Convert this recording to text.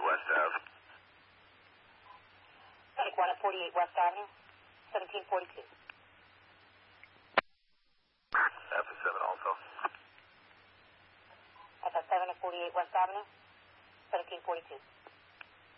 West Ave. Take 1 at 48 West Avenue, 1742. FS7 also. FS7 at 48 West Avenue, 1742.